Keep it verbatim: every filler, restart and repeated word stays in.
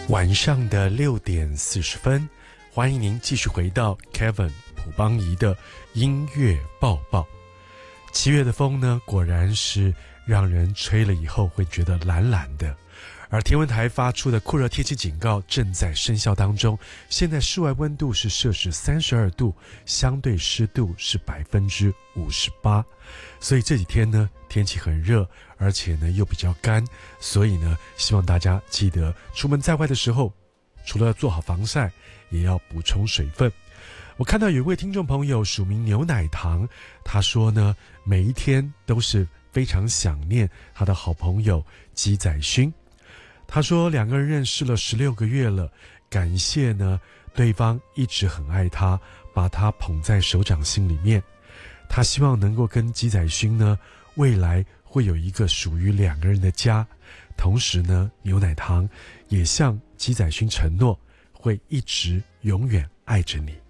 晚上的六点四十分，欢迎您继续回到 Kevin 朴邦仪的音乐报报。七月的风呢，果然是让人吹了以后会觉得懒懒的。而天文台发出的酷热天气警告正在生效当中，现在室外温度是摄氏三十二度，相对湿度是百分之五十八，所以这几天呢天气很热，而且呢又比较干，所以呢希望大家记得出门在外的时候，除了做好防晒，也要补充水分。我看到有一位听众朋友署名牛奶糖，他说呢每一天都是非常想念他的好朋友鸡仔勋。他说两个人认识了十六个月了，感谢呢对方一直很爱他，把他捧在手掌心里面。他希望能够跟鸡仔勋呢未来会有一个属于两个人的家，同时呢牛奶糖也向鸡仔勋承诺会一直永远爱着你。